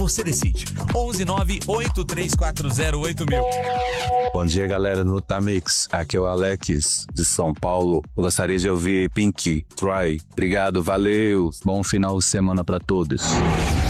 Você decide. 11983408000. Bom dia, galera do Tamix. Aqui é o Alex, de São Paulo. Eu gostaria de ouvir Pink, Try. Obrigado, valeu. Bom final de semana pra todos.